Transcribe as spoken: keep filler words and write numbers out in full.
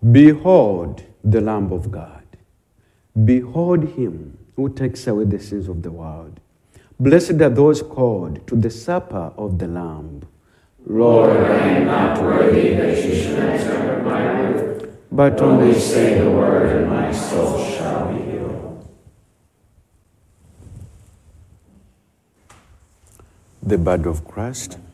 Behold the Lamb of God. Behold him who takes away the sins of the world. Blessed are those called to the supper of the Lamb. Lord, I am not worthy that you should enter under my roof, But only only say the word, and my soul shall be healed. the blood of Christ